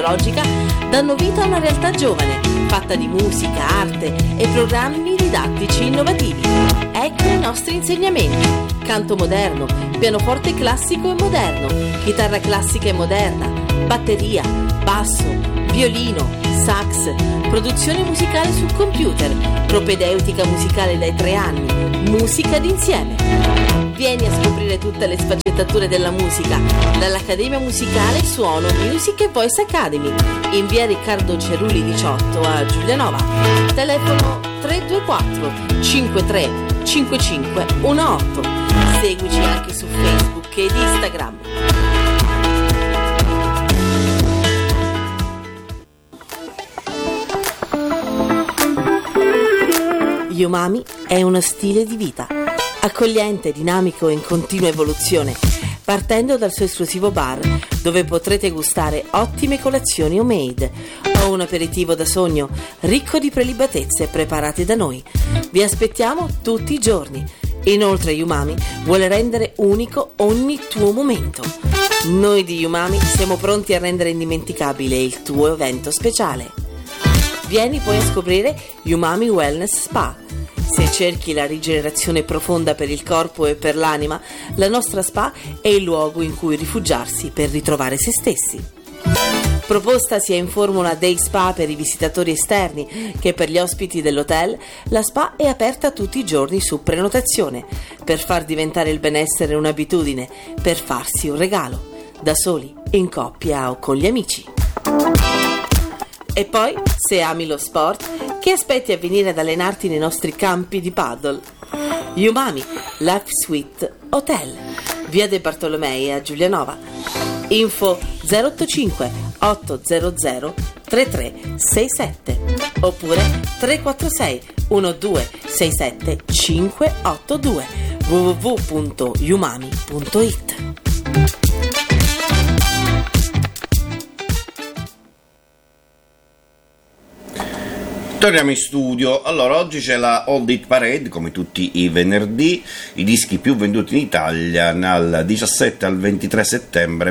tecnologica danno vita a una realtà giovane, fatta di musica, arte e programmi didattici innovativi. Ecco i nostri insegnamenti: canto moderno, pianoforte classico e moderno, chitarra classica e moderna, batteria, basso, violino, sax, produzione musicale sul computer, propedeutica musicale dai 3 anni, musica d'insieme. Vieni a scoprire tutte le sfaccettature della musica dall'Accademia Musicale Suono Music e Voice Academy in via Riccardo Cerulli 18 a Giulianova. Telefono 324 53 55 18. Seguici anche su Facebook ed Instagram. Umami è uno stile di vita, accogliente, dinamico e in continua evoluzione, partendo dal suo esclusivo bar, dove potrete gustare ottime colazioni homemade o un aperitivo da sogno, ricco di prelibatezze preparate da noi. Vi aspettiamo tutti i giorni. Inoltre Umami vuole rendere unico ogni tuo momento. Noi di Umami siamo pronti a rendere indimenticabile il tuo evento speciale. Vieni poi a scoprire Umami Wellness Spa. Se cerchi la rigenerazione profonda per il corpo e per l'anima, la nostra spa è il luogo in cui rifugiarsi per ritrovare se stessi. Proposta sia in formula day spa per i visitatori esterni che per gli ospiti dell'hotel, la spa è aperta tutti i giorni su prenotazione, per far diventare il benessere un'abitudine, per farsi un regalo, da soli, in coppia o con gli amici. E poi, se ami lo sport, che aspetti a venire ad allenarti nei nostri campi di paddle? Umami Life Suite Hotel, via De Bartolomei a Giulianova. Info 085 800 3367 oppure 346 1267 582 www.umami.it. Torniamo in studio. Allora, oggi c'è la Old Hit Parade, come tutti i venerdì, i dischi più venduti in Italia dal 17 al 23 settembre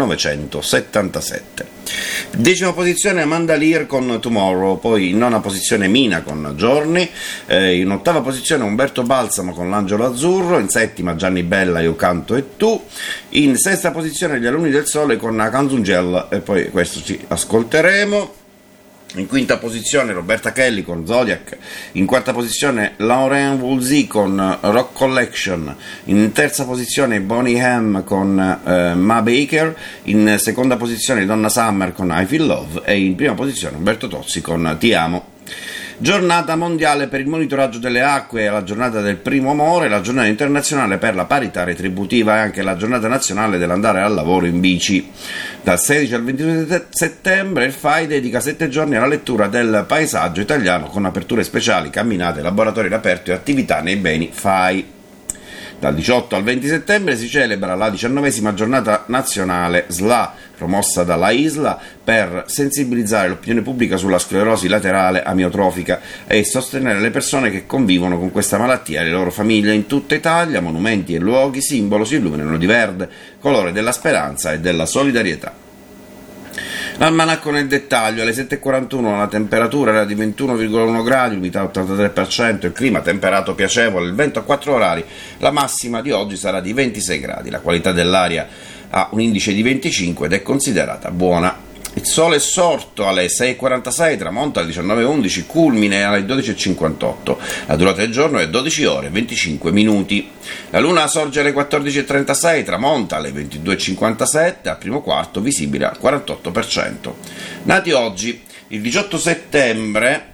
1977. 10ª posizione Amanda Lear con Tomorrow, poi in 9ª posizione Mina con Giorni, in 8ª posizione Umberto Balsamo con L'Angelo Azzurro, in 7ª Gianni Bella Io Canto e Tu, in 6ª posizione Gli Alunni del Sole con Canzungella, e poi questo ci ascolteremo. In 5ª posizione Roberta Kelly con Zodiac, in 4ª posizione Laurent Voulzy con Rock Collection, in 3ª posizione Bonnie M con Ma Baker, in 2ª posizione Donna Summer con I Feel Love e in 1ª posizione Umberto Tozzi con Ti Amo. Giornata mondiale per il monitoraggio delle acque, la giornata del primo amore, la giornata internazionale per la parità retributiva e anche la giornata nazionale dell'andare al lavoro in bici. Dal 16 al 22 settembre il FAI dedica 7 giorni alla lettura del paesaggio italiano con aperture speciali, camminate, laboratori all'aperto e attività nei beni FAI. Dal 18 al 20 settembre si celebra la 19ª giornata nazionale SLA, promossa dalla ISLA per sensibilizzare l'opinione pubblica sulla sclerosi laterale amiotrofica e sostenere le persone che convivono con questa malattia e le loro famiglie. In tutta Italia monumenti e luoghi simbolo si illuminano di verde, colore della speranza e della solidarietà. L'almanacco nel dettaglio: alle 7.41 la temperatura era di 21,1 gradi, l'umidità 83%, il clima temperato piacevole, il vento a 4 orari, la massima di oggi sarà di 26 gradi, la qualità dell'aria ha un indice di 25 ed è considerata buona. Il sole è sorto alle 6.46, tramonta alle 19.11, culmine alle 12.58. La durata del giorno è 12 ore e 25 minuti. La luna sorge alle 14.36, tramonta alle 22.57, al primo quarto visibile al 48%. Nati oggi, il 18 settembre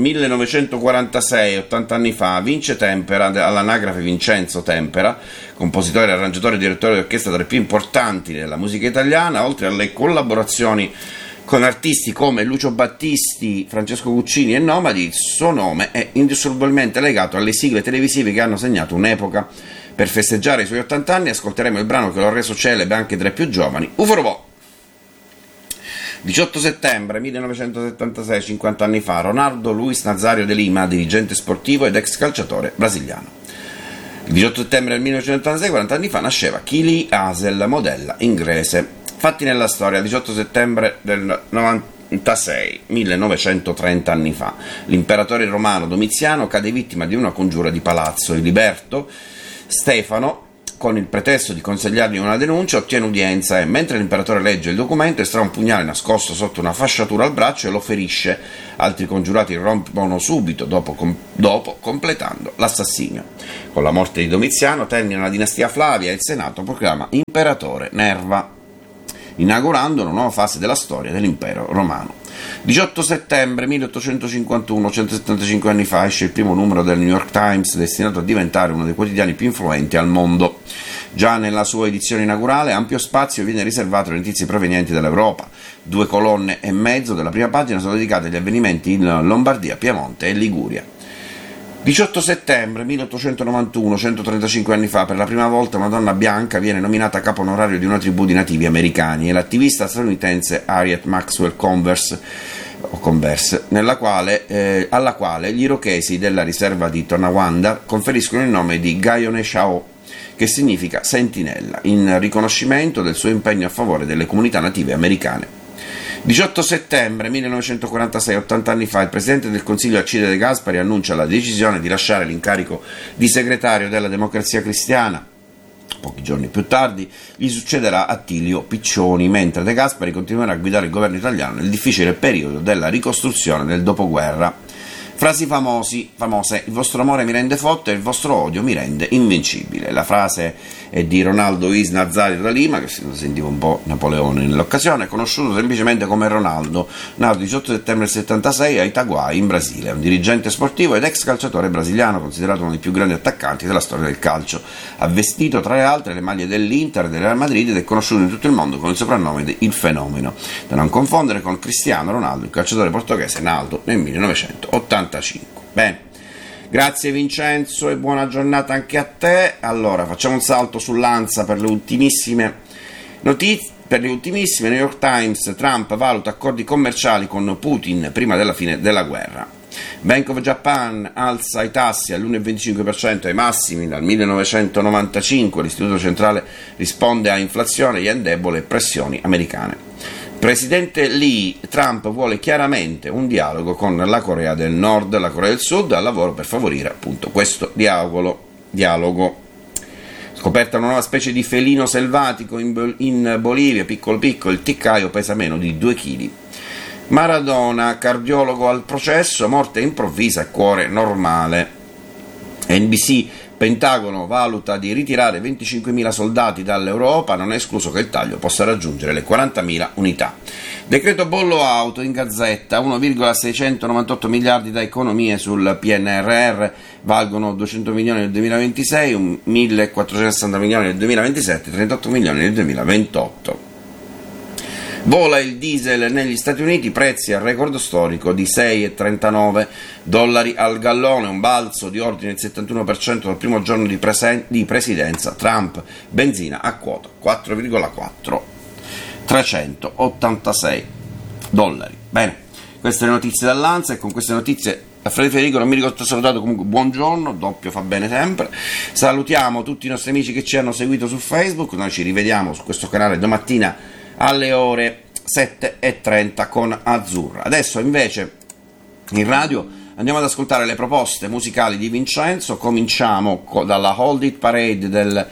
1946, 80 anni fa, vince Tempera all'anagrafe Vincenzo Tempera, compositore, arrangiatore e direttore di orchestra tra i più importanti della musica italiana, oltre alle collaborazioni con artisti come Lucio Battisti, Francesco Guccini e Nomadi. Il suo nome è indissolubilmente legato alle sigle televisive che hanno segnato un'epoca. Per festeggiare i suoi 80 anni ascolteremo il brano che lo ha reso celebre anche tra i più giovani, UFO Robot. 18 settembre 1976, 50 anni fa, Ronaldo Luis Nazario de Lima, dirigente sportivo ed ex calciatore brasiliano. Il 18 settembre del 1986, 40 anni fa, nasceva Kili Hazel, modella inglese. Fatti nella storia, 18 settembre del 96, 1930 anni fa, l'imperatore romano Domiziano cade vittima di una congiura di palazzo e Liberto Stefano, con il pretesto di consigliargli una denuncia, ottiene udienza e, mentre l'imperatore legge il documento, estrae un pugnale nascosto sotto una fasciatura al braccio e lo ferisce. Altri congiurati irrompono subito dopo completando l'assassinio. Con la morte di Domiziano termina la dinastia Flavia e il Senato proclama imperatore Nerva, inaugurando una nuova fase della storia dell'impero romano. 18 settembre 1851, 175 anni fa, esce il primo numero del New York Times, destinato a diventare uno dei quotidiani più influenti al mondo. Già nella sua edizione inaugurale ampio spazio viene riservato alle notizie provenienti dall'Europa. 2 colonne e mezzo della prima pagina sono dedicate agli avvenimenti in Lombardia, Piemonte e Liguria. 18 settembre 1891, 135 anni fa, per la prima volta una donna bianca viene nominata capo onorario di una tribù di nativi americani, è l'attivista statunitense Harriet Maxwell Converse, alla quale gli irochesi della riserva di Tonawanda conferiscono il nome di Gaioneshao, che significa sentinella, in riconoscimento del suo impegno a favore delle comunità native americane. 18 settembre 1946, 80 anni fa, il presidente del Consiglio Alcide De Gasperi annuncia la decisione di lasciare l'incarico di segretario della Democrazia Cristiana. Pochi giorni più tardi gli succederà Attilio Piccioni, mentre De Gasperi continuerà a guidare il governo italiano nel difficile periodo della ricostruzione del dopoguerra. Frasi famose: il vostro amore mi rende forte e il vostro odio mi rende invincibile. La frase è di Ronaldo Is Nazario da Lima, che sentiva un po' Napoleone nell'occasione, conosciuto semplicemente come Ronaldo, nato il 18 settembre del 76 a Itaguaí in Brasile, è un dirigente sportivo ed ex calciatore brasiliano, considerato uno dei più grandi attaccanti della storia del calcio. Ha vestito tra le altre le maglie dell'Inter e del Real Madrid ed è conosciuto in tutto il mondo con il soprannome di Il Fenomeno, da non confondere con Cristiano Ronaldo, il calciatore portoghese nato nel 1985. Bene, grazie Vincenzo e buona giornata anche a te. Allora, facciamo un salto sull'Ansa per le ultimissime notizie. Per le ultimissime, New York Times: Trump valuta accordi commerciali con Putin prima della fine della guerra. Bank of Japan alza i tassi all'1,25% ai massimi dal 1995. L'istituto centrale risponde a inflazione, yen debole e pressioni americane. Presidente Lee: Trump vuole chiaramente un dialogo con la Corea del Nord, la Corea del Sud, al lavoro per favorire appunto questo dialogo. Scoperta una nuova specie di felino selvatico in Bolivia, piccolo, il ticcaio pesa meno di 2 kg. Maradona, cardiologo al processo, morte improvvisa e cuore normale. NBC: Pentagono valuta di ritirare 25.000 soldati dall'Europa, non è escluso che il taglio possa raggiungere le 40.000 unità. Decreto bollo auto in Gazzetta: 1,698 miliardi da economie sul PNRR, valgono 200 milioni nel 2026, 1.460 milioni nel 2027, 38 milioni nel 2028. Vola il diesel negli Stati Uniti, prezzi al record storico di $6,39 al gallone, un balzo di ordine del 71% dal primo giorno di presidenza Trump. Benzina a quota $4,386. Bene, queste le notizie dall'Ansa, e con queste notizie a Federico non mi ricordo, ho salutato, comunque buongiorno, doppio fa bene sempre. Salutiamo tutti i nostri amici che ci hanno seguito su Facebook, noi ci rivediamo su questo canale domattina alle ore 7:30 con Azzurra. Adesso invece in radio andiamo ad ascoltare le proposte musicali di Vincenzo. Cominciamo dalla Hold It Parade del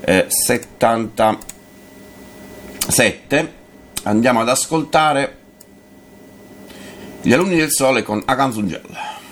77. Andiamo ad ascoltare Gli Alunni del Sole con A Canzungella.